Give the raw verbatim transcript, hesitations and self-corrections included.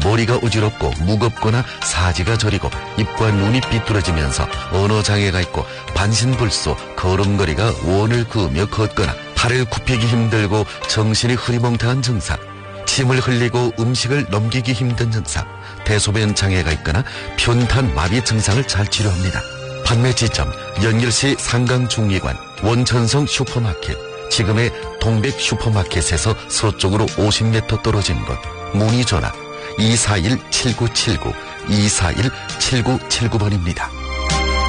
머리가 어지럽고 무겁거나 사지가 저리고 입과 눈이 삐뚤어지면서 언어장애가 있고 반신불수 걸음걸이가 원을 그으며 걷거나 팔을 굽히기 힘들고 정신이 흐리멍텅한 증상, 침을 흘리고 음식을 넘기기 힘든 증상, 대소변 장애가 있거나 편탄 마비 증상을 잘 치료합니다. 판매 지점 연길시 상강중리관 원천성 슈퍼마켓, 지금의 동백 슈퍼마켓에서 서쪽으로 오십 미터 떨어진 곳. 문의 전화 이사일 칠구칠구 이사일 칠구칠구 번입니다.